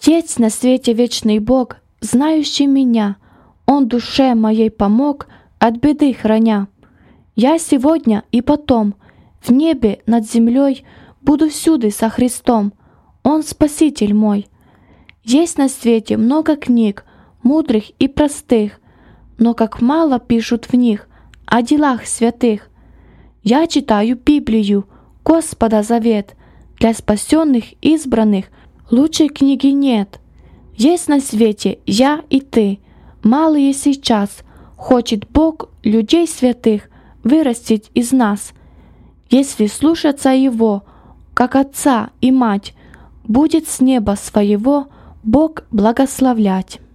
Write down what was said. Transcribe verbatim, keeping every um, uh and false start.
Есть на свете вечный Бог, знающий меня. Он душе моей помог, от беды храня. Я сегодня и потом в небе над землей буду всюду со Христом. Он Спаситель мой. Есть на свете много книг, мудрых и простых, но как мало пишут в них о делах святых. Я читаю Библию, Господа завет. Для спасенных избранных лучшей книги нет. Есть на свете я и ты, малые сейчас. Хочет Бог людей святых вырастить из нас. Если слушаться Его, как отца и мать, будет с неба своего Бог благословлять.